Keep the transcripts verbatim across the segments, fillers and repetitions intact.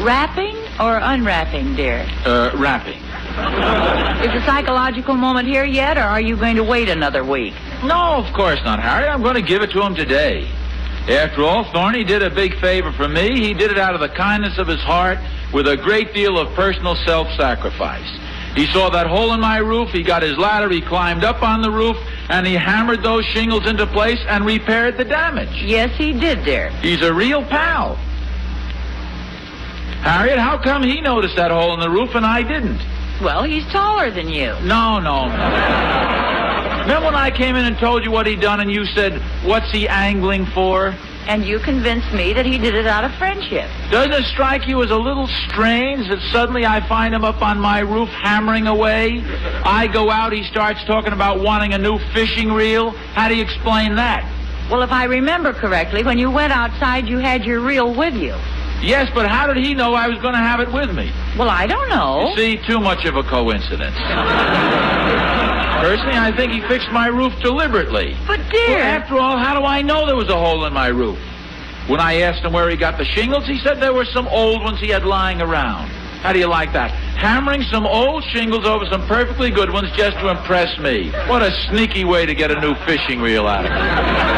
Wrapping or unwrapping, dear? Uh, wrapping. Is the psychological moment here yet, or are you going to wait another week? No, of course not, Harry. I'm going to give it to him today. After all, Thorny did a big favor for me. He did it out of the kindness of his heart with a great deal of personal self-sacrifice. He saw that hole in my roof, he got his ladder, he climbed up on the roof, and he hammered those shingles into place and repaired the damage. Yes, he did, dear. He's a real pal. Harriet, how come he noticed that hole in the roof and I didn't? Well, he's taller than you. No, no, no. Remember when I came in and told you what he'd done and you said, what's he angling for? And you convinced me that he did it out of friendship. Doesn't it strike you as a little strange that suddenly I find him up on my roof hammering away? I go out, he starts talking about wanting a new fishing reel. How do you explain that? Well, if I remember correctly, when you went outside, you had your reel with you. Yes, but how did he know I was going to have it with me? Well, I don't know. You see, too much of a coincidence. Personally, I think he fixed my roof deliberately. But, dear... Well, after all, how do I know there was a hole in my roof? When I asked him where he got the shingles, he said there were some old ones he had lying around. How do you like that? Hammering some old shingles over some perfectly good ones just to impress me. What a sneaky way to get a new fishing reel out of me.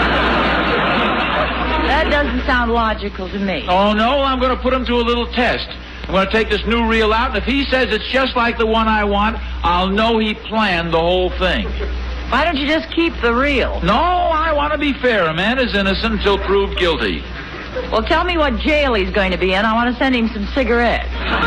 That doesn't sound logical to me. Oh, no, I'm going to put him to a little test. I'm going to take this new reel out, and if he says it's just like the one I want, I'll know he planned the whole thing. Why don't you just keep the reel? No, I want to be fair. A man is innocent until proved guilty. Well, tell me what jail he's going to be in. I want to send him some cigarettes.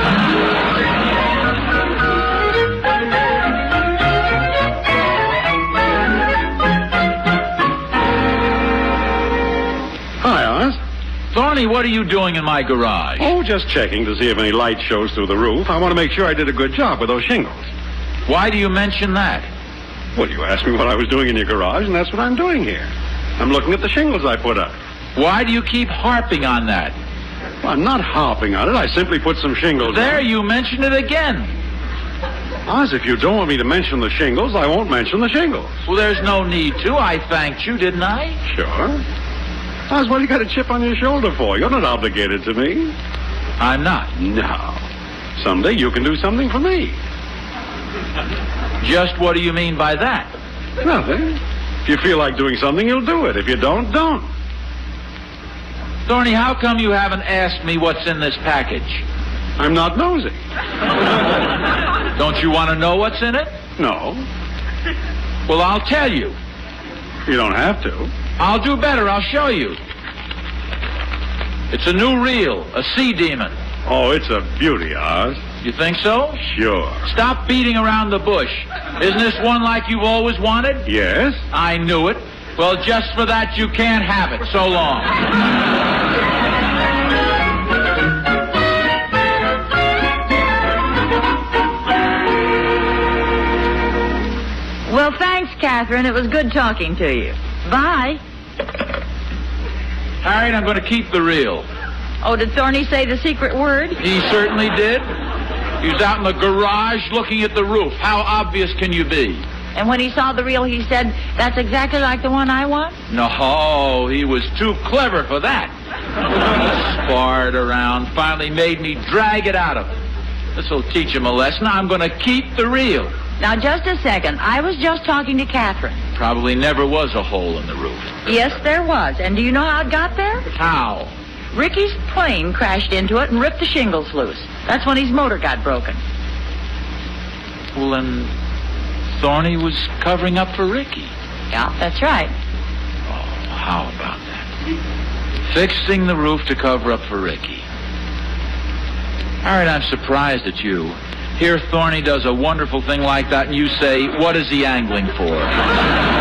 Hi, Oz. Thorny, what are you doing in my garage? Oh, just checking to see if any light shows through the roof. I want to make sure I did a good job with those shingles. Why do you mention that? Well, you asked me what I was doing in your garage, and that's what I'm doing here. I'm looking at the shingles I put up. Why do you keep harping on that? Well, I'm not harping on it. I simply put some shingles There, on. you mentioned it again. Oz, if you don't want me to mention the shingles, I won't mention the shingles. Well, there's no need to. I thanked you, didn't I? Sure. Oz, what do you got a chip on your shoulder for? You're not obligated to me. I'm not. No. Someday you can do something for me. Just what do you mean by that? Nothing. If you feel like doing something, you'll do it. If you don't, don't. Thorny, how come you haven't asked me what's in this package? I'm not nosy. Don't you want to know what's in it? No. Well, I'll tell you. You don't have to. I'll do better. I'll show you. It's a new reel, a sea demon. Oh, it's a beauty, Oz. You think so? Sure. Stop beating around the bush. Isn't this one like you've always wanted? Yes? I knew it. Well, just for that, you can't have it. So long. Well, thanks, Catherine. It was good talking to you. Bye. Harriet, I'm going to keep the reel. Oh, did Thorny say the secret word? He certainly did. He was out in the garage looking at the roof. How obvious can you be? And when he saw the reel, he said, that's exactly like the one I want? No, he was too clever for that. He sparred around, finally made me drag it out of him. This'll teach him a lesson. I'm going to keep the reel. Now, just a second. I was just talking to Catherine. Probably never was a hole in the roof. Yes, there was. And do you know how it got there? How? Ricky's plane crashed into it and ripped the shingles loose. That's when his motor got broken. Well, then Thorny was covering up for Ricky. Yeah, that's right. Oh, how about that? Fixing the roof to cover up for Ricky. All right, I'm surprised at you. Here Thorny does a wonderful thing like that, and you say, what is he angling for?